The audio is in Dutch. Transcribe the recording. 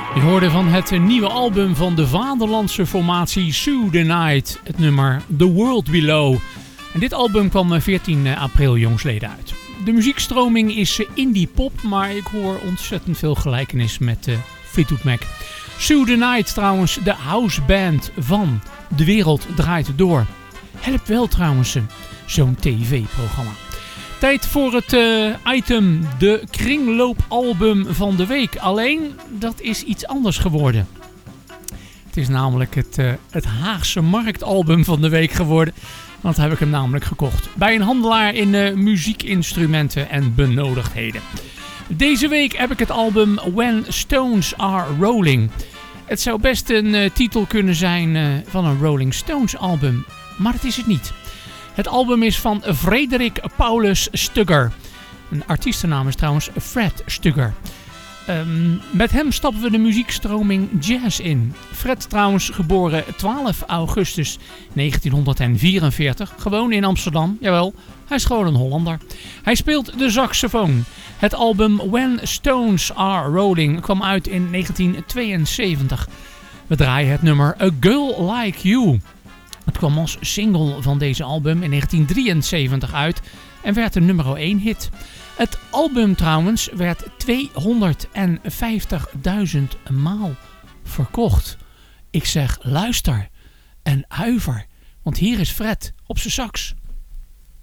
Je hoorde van het nieuwe album van de vaderlandse formatie Sue the Night, het nummer The World Below. En dit album kwam 14 april jongsleden uit. De muziekstroming is indie pop, maar ik hoor ontzettend veel gelijkenis met Fleetwood Mac. Sue the Night trouwens, de houseband van De Wereld Draait Door. Helpt wel trouwens zo'n tv-programma. Tijd voor het item, de kringloopalbum van de week. Alleen, dat is iets anders geworden. Het is namelijk het Haagse marktalbum van de week geworden. Want heb ik hem namelijk gekocht. Bij een handelaar in muziekinstrumenten en benodigdheden. Deze week heb ik het album When Stones Are Rolling. Het zou best een titel kunnen zijn van een Rolling Stones album. Maar het is het niet. Het album is van Frederik Paulus Stugger. Een artiestennaam is trouwens Fred Stugger. Met hem stappen we de muziekstroming jazz in. Fred trouwens geboren 12 augustus 1944. Gewoon in Amsterdam. Jawel, hij is gewoon een Hollander. Hij speelt de saxofoon. Het album When Stones Are Rolling kwam uit in 1972. We draaien het nummer A Girl Like You. Het kwam als single van deze album in 1973 uit en werd een nummer 1 hit. Het album trouwens werd 250.000 maal verkocht. Ik zeg luister en huiver, want hier is Fred op zijn sax.